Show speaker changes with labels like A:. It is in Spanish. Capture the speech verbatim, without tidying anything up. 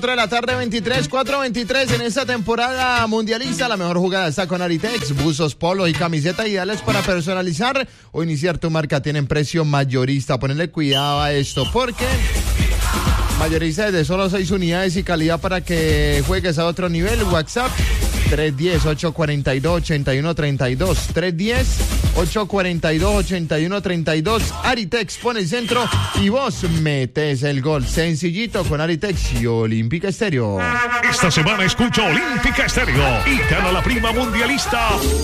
A: cuatro de la tarde, veintitrés, cuatro veintitrés en esta temporada mundialista. La mejor jugada está con Aritex. Buzos, polos y camisetas ideales para personalizar o iniciar tu marca. Tienen precio mayorista. Ponle cuidado a esto porque mayorista es de solo seis unidades y calidad para que juegues a otro nivel. WhatsApp tres uno cero, ocho cuatro dos, ocho uno tres dos. tres uno cero, ocho cuatro dos, ocho uno tres dos. Aritex pone el centro y vos metes el gol. Sencillito con Aritex y Olímpica Estéreo.
B: Esta semana escucha Olímpica Estéreo y gana la prima mundialista.